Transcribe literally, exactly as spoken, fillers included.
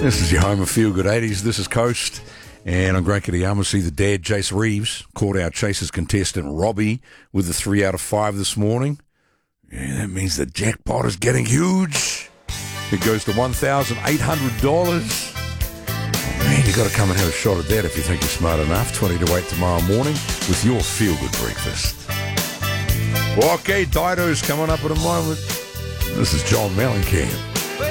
This is your home of Feel Good eighties. This is Coast. And on Great Kittyama, see the dad, Jace Reeves, caught our Chasers contestant, Robbie, with the three out of five this morning. Yeah, that means the jackpot is getting huge. It goes to one thousand eight hundred dollars. Man, you got to come and have a shot at that if you think you're smart enough. twenty to eight tomorrow morning with your Feel Good breakfast. Okay, Dido's coming up in a moment. This is John Mellencamp.